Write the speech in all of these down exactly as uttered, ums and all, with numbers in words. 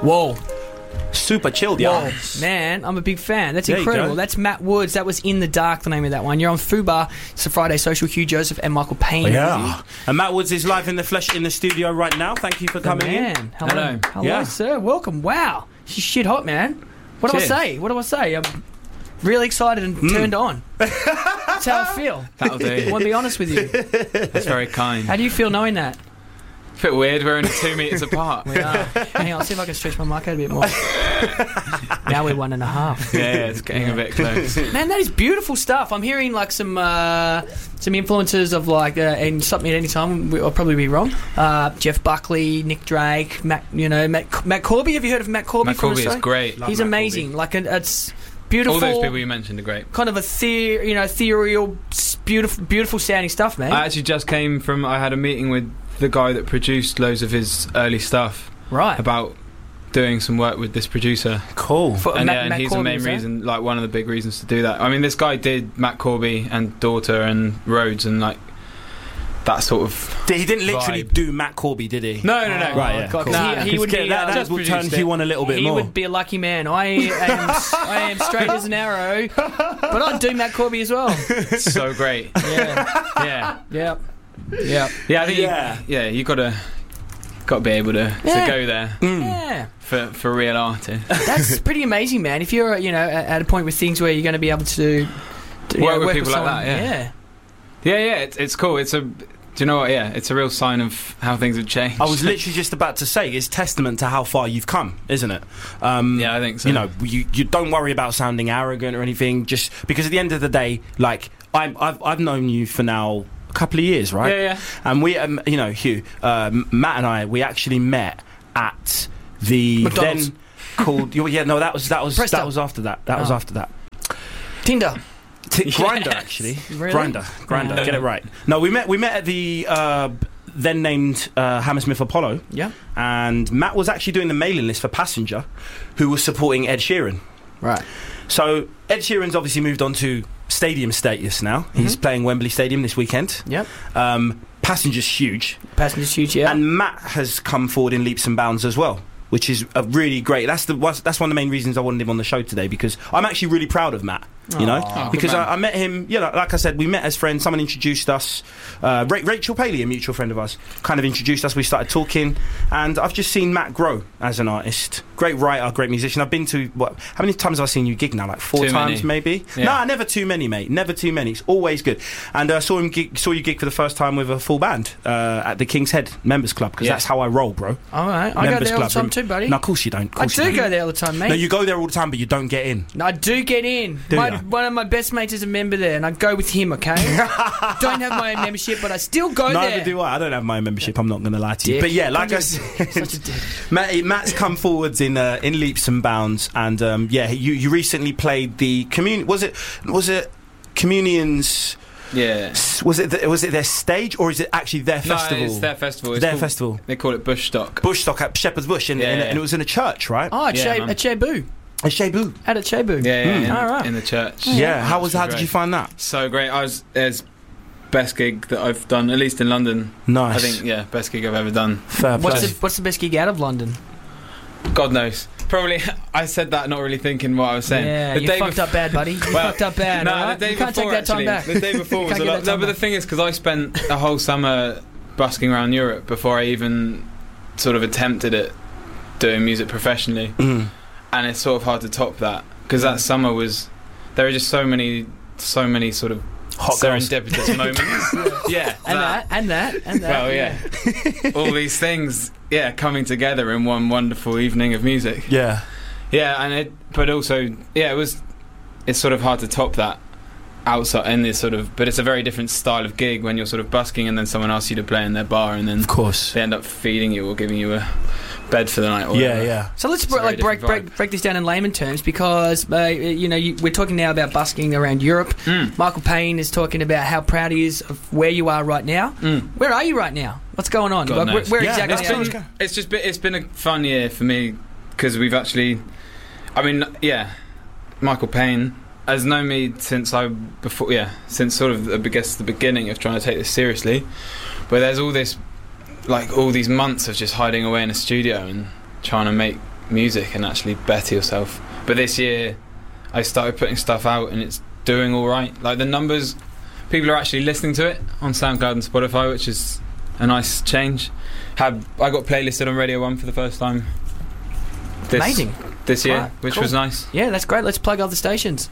Whoa. Super chilled, yeah. Whoa, man, I'm a big fan. That's There you incredible. go. That's Matt Woods. That was In the Dark, the name of that one. You're on Fubar. It's a Friday Social. Hugh Joseph and Michael Payne. Yeah. And Matt Woods is live in the flesh in the studio right now. Thank you for The coming man. in. Hello. Hello. Hello, Yeah. sir. Welcome. Wow. She's shit hot, man. What do Cheers. I say? What do I say? I'm really excited and Mm. turned on. That's how I feel. That'll I do. want to be honest with you. That's very kind. How do you feel knowing that? It's a bit weird, we're only two metres apart. We are. Hang on, I'll see if I can stretch my mic out a bit more. Now we're one and a half. Yeah, it's getting a bit close. Man, that is beautiful stuff. I'm hearing like some uh, some influences of like, uh, and stop me at any time, I'll probably be wrong. Uh, Jeff Buckley, Nick Drake, Matt, you know, Matt, Matt Corby. Have you heard of Matt Corby? Matt from Corby is Australia? great. Love He's Matt amazing. Corby. Like, a, it's beautiful. All those people you mentioned are great. Kind of a the, you know, ethereal, s- beautiful, beautiful sounding stuff, man. I actually just came from, I had a meeting with the guy that produced loads of his early stuff right. about doing some work with this producer. Cool. For- and Matt- yeah, and Matt he's Corby, the main is that? reason, like one of the big reasons to do that. I mean, this guy did Matt Corby and Daughter and Rhodes and like that sort of. He didn't literally vibe. do Matt Corby, did he? No, no, no. Oh, Right, yeah, God, cool. 'cause Nah, he, he would That, be, that, uh, that just will turn produced you it. on a little bit he more. would be a lucky man. I am, I am straight as an arrow, but I'd do Matt Corby as well. It's so great. Yeah, Yeah. yep, yep. Yeah, I think Yeah. you, yeah, you gotta got to be able to, Yeah. to go there Mm. Yeah, for for real artists. that's pretty amazing, man. If you're, you know, at at a point with things where you're going to be able to, to you Work know, with people like someone, that, yeah. yeah. Yeah, yeah, it's it's cool. It's a, do you know what? Yeah, it's a real sign of how things have changed. I was literally just about to say, it's testament to how far you've come, isn't it? Um, Yeah, I think so. You know, you, you don't worry about sounding arrogant or anything, just because at the end of the day, like, I'm, I've, I've known you for now a couple of years, right? Yeah, yeah. And we, um, you know, Hugh, uh, Matt and I, we actually met at the McDonald's. then called. Yeah, no, that was that was Presto. that was after that. That was Oh. after that. Tinder. T- Grinder, Yes. actually. Really? Grinder, Grinder. Yeah. Get it right. No, we met. We met at the uh, then named uh, Hammersmith Apollo, Yeah. and Matt was actually doing the mailing list for Passenger, who was supporting Ed Sheeran. Right. So Ed Sheeran's obviously moved on to stadium status now. Mm-hmm. He's playing Wembley Stadium this weekend. Yep. Um, Passenger's huge, Passenger's huge. Yeah. and Matt has come forward in leaps and bounds as well, which is a really great. That's the that's one of the main reasons I wanted him on the show today, because I'm actually really proud of Matt. You know, Aw. Oh, because good man. I, I met him. You know, like I said, we met as friends. Someone introduced us. Uh, Ra- Rachel Paley, a mutual friend of ours, kind of introduced us. We started talking, and I've just seen Matt grow as an artist. Great writer, great musician. I've been to what? How many times have I seen you gig now? Like four Too times, many. maybe. Yeah. Nah, never too many, mate. Never too many. It's always good. And I uh, saw him gig, saw you gig for the first time with a full band uh, at the King's Head Members Club, because Yeah. that's how I roll, bro. All right. I go Members there all the Club time room. too, buddy. No, of course you don't. Of I course you do don't. go there all the time, mate. No, you go there all the time, but you don't get in. I do get in. Do My, ya? one of my best mates is a member there, and I go with him. Okay. Don't have my own membership, but I still go Neither there. do I. I don't have my membership. I'm not going to lie to you. Dick. But yeah, like I Such said, a dick. Matt, Matt's come forwards in uh, in leaps and bounds, and um, yeah, you you recently played the commun. Was it was it Communion's? Yeah. Was it the, was it their stage, or is it actually their festival? No, it's their festival. It's Their called- festival. They call it Bush Stock. Bush Stock at Shepherd's Bush, and, Yeah, and, yeah. and it was in a church, right? Oh, at Yeah, Che- man. at Cebu. A Shebu. At a Cebu. Yeah, yeah, Mm. in, All right. in the church. Yeah. How was? Which How did great. you find that? So great. I was there's best gig that I've done, at least in London. Nice. I think yeah, best gig I've ever done. Fair play. What's the What's the best gig out of London? God knows. Probably I said that not really thinking what I was saying. Yeah, The you day fucked bef- up bad, buddy. You Well, fucked up bad. No, all right? the day you can't before take that time actually. back. The day before You was can't a get lot. that No, time but the back. thing is, because I spent a whole summer busking around Europe before I even sort of attempted it, doing music professionally, Mm. and it's sort of hard to top that because that summer was. There are just so many, so many sort of Hot girls. serendipitous moments. Yeah, And that, and that, and that. Well, yeah, all these things, yeah, coming together in one wonderful evening of music. Yeah. Yeah, and it, but also, yeah, it was. It's sort of hard to top that outside in this sort of, but it's a very different style of gig when you're sort of busking and then someone asks you to play in their bar and then Of course. they end up feeding you or giving you a bed for the night. Or Yeah, whatever. yeah. So let's It's br- a very like break, different break break this down in layman terms, because uh, you know you, we're talking now about busking around Europe. Mm. Michael Payne is talking about how proud he is of where you are right now. Mm. Where are you right now? What's going on? God Like, where knows. where Yeah, exactly? let's are go, you? let's go. It's just been, it's been a fun year for me because we've actually, I mean, yeah, Michael Payne has known me since I before, yeah, since sort of I guess the beginning of trying to take this seriously. But there's all this, like all these months of just hiding away in a studio and trying to make music and actually better yourself. But this year, I started putting stuff out and it's doing all right. Like the numbers, people are actually listening to it on SoundCloud and Spotify, which is a nice change. Have I got playlisted on Radio One for the first time? This, Amazing. This year, Right, which cool. was nice. Yeah, that's great. Let's plug other stations.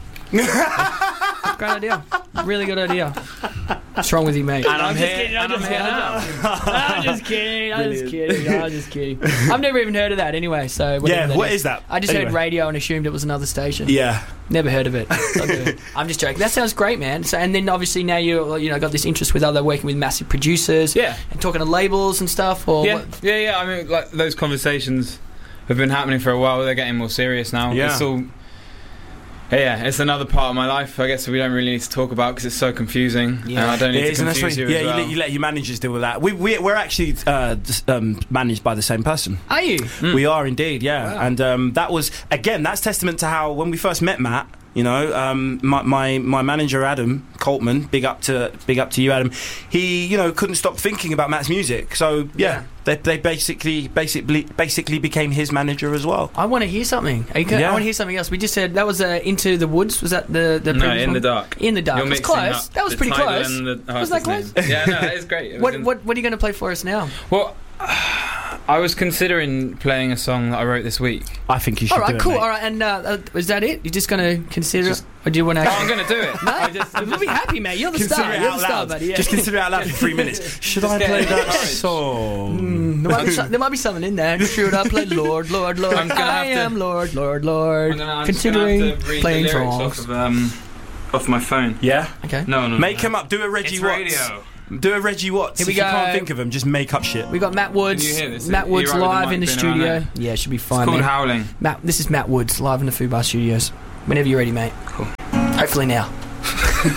Great idea. Really good idea. What's wrong with you, mate? And I'm just here- kidding. I'm and just I'm kidding. here I'm just kidding. I'm just kidding. I'm just kidding. I've never even heard of that anyway. So whatever Yeah, that what is that? I just Anyway. heard radio and assumed it was another station. Yeah. Never heard of it. Okay. I'm just joking. That sounds great, man. So, and then obviously now you you know got this interest with other working with massive producers. Yeah. And talking to labels and stuff. Or Yeah, what? yeah, yeah. I mean, like those conversations have been happening for a while. They're getting more serious now. Yeah. It's all. Yeah, it's another part of my life. I guess we don't really need to talk about because it's so confusing. Yeah. and I don't need It to is, and that's confuse right. you Yeah, as well. you, let, you let your managers deal with that. We, we, we're actually uh, just, um, managed by the same person. Are you? Mm. We are indeed, yeah. Wow. And um, that was, again, that's testament to how, when we first met Matt, you know, um, my, my my manager Adam Coltman, big up to big up to you, Adam. He, you know, couldn't stop thinking about Matt's music. So yeah, Yeah. they they basically basically basically became his manager as well. I want to hear something. Are you go- Yeah. I want to hear something else. We just said that was uh, Into the Woods. Was that the the no, previous in one? the dark. In the dark. You're It was mixing close. up That was the pretty title close. and the Was that artist's close? name. Yeah, no, that is great. It was What in- what what are you going to play for us now? Well, I was considering playing a song that I wrote this week. I think you should. All right, do it, cool. mate. All right, and uh, uh, is that it? You're just going to consider Just- it, or do you want to? Oh, I'm going to do it. No, I just, I'm we'll be happy, mate. You're the Consider star. it You're out the star, loud. buddy. Yeah. Just consider it out loud for three minutes. Should I get play that encouraged. song? Mm, there, might be some, there might be something in there. Should I play Lord, Lord, Lord? I'm gonna I have to- am Lord, Lord, Lord. I'm gonna, I'm just gonna Considering have to read playing the lyrics songs. off, of, um, off my phone. Yeah. Okay. No, no, Make no. him up. Do a Reggie It's Watts. radio. Do a Reggie Watts. Here we if you go. can't think of him, just make up shit. We got Matt Woods. Can you hear this? Matt You Woods right with the live mic in the being studio. around Yeah, it should be It's fine. called mate. Howling. Matt, this is Matt Woods live in the Fubar Studios. Whenever you're ready, mate. Cool. Hopefully now.